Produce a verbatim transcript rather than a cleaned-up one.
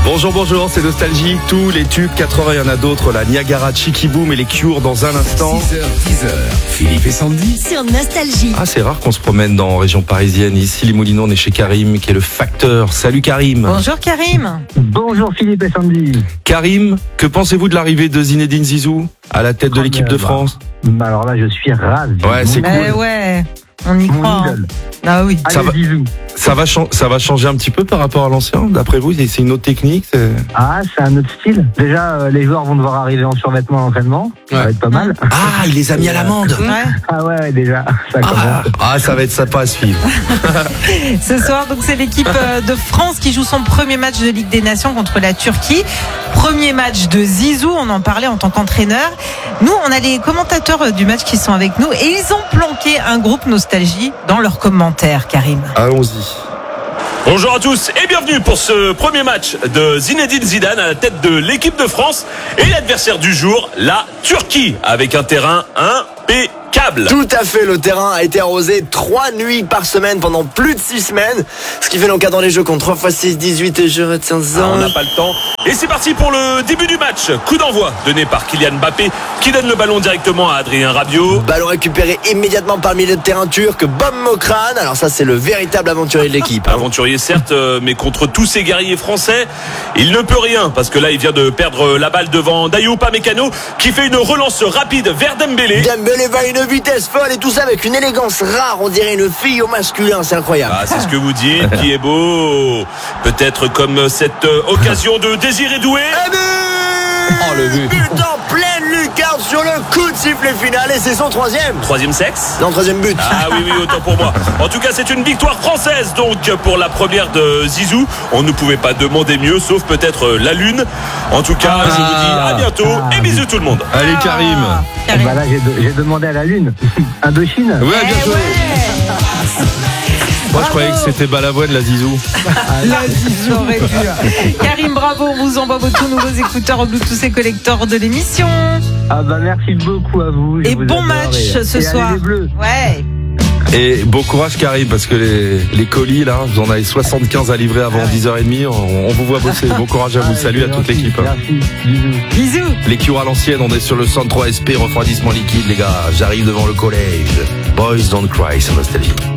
Bonjour, bonjour, c'est Nostalgie. Tous les tubes quatre-vingts, il y en a d'autres. La Niagara, Chicky Boom et les Cure dans un instant. six heures, dix heures, Philippe et Sandy. Sur Nostalgie. Ah, c'est rare qu'on se promène dans région parisienne. Ici, les Moulineaux, on est chez Karim, qui est le facteur. Salut Karim. Bonjour Karim. Bonjour Philippe et Sandy. Karim, que pensez-vous de l'arrivée de Zinedine Zizou à la tête de l'équipe de France? Bah alors là, je suis ravi. Ouais, c'est Eh cool. ouais, on y Mon croit. hein. idole. Ah oui. Ça Allez, va- bisous. Ça va, chan- ça va changer un petit peu par rapport à l'ancien, d'après vous? C'est une autre technique? c'est- Ah, c'est un autre style. Déjà, euh, les joueurs vont devoir arriver en survêtement à l'entraînement. Ça va être pas mal. Ah, il les a mis à l'amende. Ouais. Ah ouais, ouais, déjà, ça Ah, commence. ah, ça va être sympa à suivre. Ce soir, donc c'est l'équipe euh, de France qui joue son premier match de Ligue des Nations contre la Turquie. Premier match de Zizou, on en parlait en tant qu'entraîneur. Nous, on a les commentateurs euh, du match qui sont avec nous et ils ont planqué un groupe Nostalgie dans leurs commentaires, Karim. Allons-y. Bonjour à tous et bienvenue pour ce premier match de Zinedine Zidane à la tête de l'équipe de France et l'adversaire du jour, la Turquie, avec un terrain impeccable. Tout à fait, le terrain a été arrosé trois nuits par semaine pendant plus de six semaines, ce qui fait donc dans les jeux contre trois fois six, dix-huit et je retiens Ah, ça. on n'a pas le temps. Et c'est parti pour le début du match. Coup d'envoi donné par Kylian Mbappé qui donne le ballon directement à Adrien Rabiot. Ballon récupéré immédiatement par le milieu de terrain turc, Bob Mokran. Alors ça, c'est le véritable aventurier de l'équipe. Aventurier certes, euh, mais contre tous ces guerriers français, il ne peut rien parce que là il vient de perdre la balle devant Dayou Upamecano qui fait une relance rapide vers Dembélé. Dembélé va à une vitesse folle et tout ça avec une élégance rare, on dirait une fille au masculin, c'est incroyable. Ah, c'est ce que vous dites, qui est beau. Peut-être comme cette euh, occasion de Désiré Doué. Et but Oh, le but. But en pleine lucarne sur le coup de sifflet final et c'est son troisième. Troisième sexe. Non, troisième but. Ah oui, oui, autant pour moi. En tout cas, c'est une victoire française donc pour la première de Zizou. On ne pouvait pas demander mieux, sauf peut-être euh, la Lune. En tout cas, je vous dis à bientôt et bisous tout le monde. Allez Karim. Ah, Karim. Bah là, j'ai, de- j'ai demandé à la Lune. Indochine. Ouais, bien Eh joué. ouais. Moi, je croyais que c'était Balavoine, la Zizou. Là, j'aurais pu. Karim, bravo, on vous envoie vos tout nouveaux écouteurs Bluetooth et collecteurs de l'émission. Ah bah merci beaucoup à vous. je Et vous bon adore match et- ce et soir. allez les Bleus. Ouais. Et bon courage Karim, parce que les, les colis là, vous en avez soixante-quinze à livrer avant dix heures trente. On, on vous voit bosser. Bon courage à vous. Ah, Salut à c'est toute gentil, l'équipe. Merci, bisous. Bisous. Les Cure à l'ancienne, on est sur le cent trois S P, refroidissement liquide les gars. J'arrive devant le collège. Boys don't cry sur Nostalgie.